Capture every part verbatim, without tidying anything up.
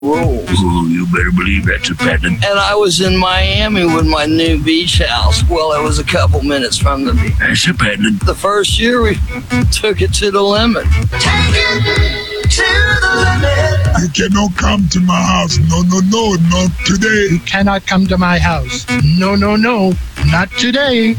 rules. Ooh, you better believe that's a patent. And I was in Miami with my new beach house. Well, it was a couple minutes from the beach. That's a patent. The first year we took it to the limit. Take it to the limit. You cannot come to my house. No, no, no, not today. You cannot come to my house. No, no, no, not today.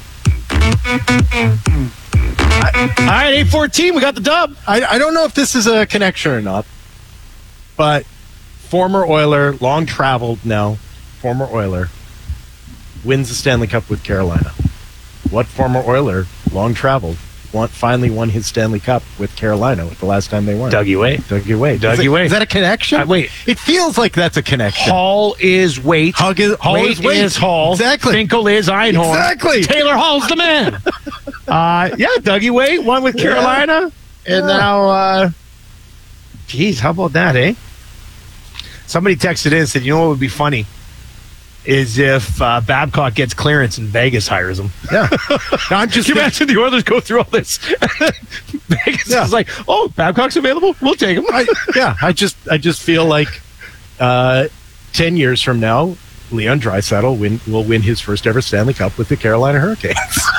All right, eight fourteen, we got the dub. I, I don't know if this is a connection or not, but former Oiler, long traveled now, former Oiler, wins the Stanley Cup with Carolina. What former Oiler, long traveled, won, finally won his Stanley Cup with Carolina the last time they won? Dougie Weight. Dougie Weight. Dougie is it, Weight. Is that a connection? Uh, wait. It feels like that's a connection. Hall is Weight. Hug is, Hall Weight is Weight. is Hall. Exactly. Finkel is Einhorn. Exactly. Taylor Hall's the man. uh, yeah, Dougie Weight won with Carolina. Yeah. And yeah. now, uh, geez, how about that, eh? Somebody texted in and said, you know what would be funny? Is if uh, Babcock gets clearance and Vegas hires him. Yeah. I'm just Can you imagine the Oilers go through all this? Vegas yeah. is like, oh, Babcock's available? We'll take him. I, yeah, I just I just feel like uh, ten years from now, Leon Draisaitl win, will win his first ever Stanley Cup with the Carolina Hurricanes.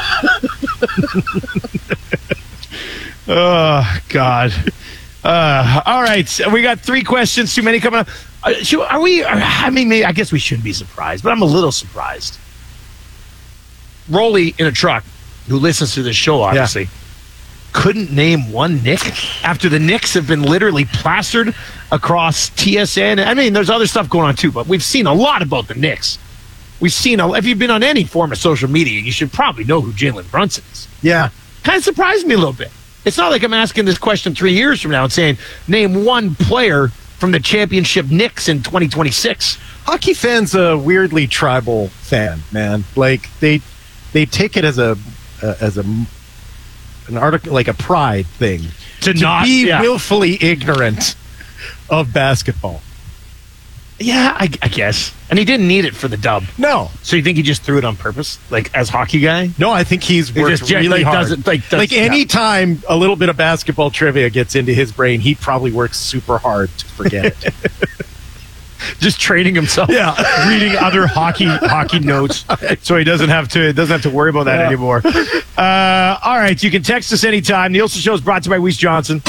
Oh, God. Uh, all right, we got three questions. Too many coming up. Uh, should, are we? I mean, maybe, I guess we shouldn't be surprised, but I'm a little surprised. Rolly in a truck, who listens to this show, obviously, yeah. couldn't name one Nick after the Knicks have been literally plastered across T S N. I mean, there's other stuff going on too, but we've seen a lot about the Knicks. We've seen, a, if you've been on any form of social media, you should probably know who Jalen Brunson is. Yeah, kind of surprised me a little bit. It's not like I'm asking this question three years from now and saying, name one player from the championship Knicks in twenty twenty-six. Hockey fans a weirdly tribal fan, man. Like they they take it as a uh, as a an article, like a pride thing to, to not be yeah. willfully ignorant of basketball. Yeah, I, I guess. And he didn't need it for the dub. No. So you think he just threw it on purpose, like as hockey guy? No, I think he's he worked just really hard. Does it, like, does, like any yeah. time a little bit of basketball trivia gets into his brain, he probably works super hard to forget it. Just training himself. Yeah, reading other hockey hockey notes, so he doesn't have to doesn't have to worry about that yeah. anymore. Uh, all right, you can text us anytime. The Olsen Show is brought to you by Weiss Johnson.